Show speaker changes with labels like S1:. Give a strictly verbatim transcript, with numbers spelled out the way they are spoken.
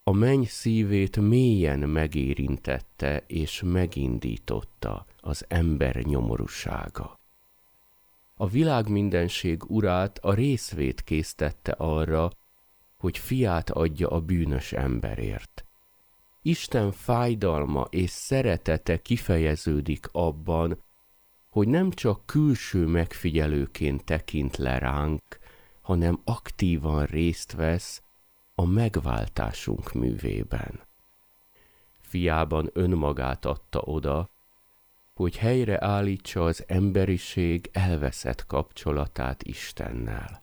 S1: a menny szívét mélyen megérintette és megindította az ember nyomorúsága. A világmindenség urát a részvét késztette arra, hogy fiát adja a bűnös emberért. Isten fájdalma és szeretete kifejeződik abban, hogy nem csak külső megfigyelőként tekint le ránk, hanem aktívan részt vesz a megváltásunk művében. Fiában önmagát adta oda, hogy helyreállítsa az emberiség elveszett kapcsolatát Istennel.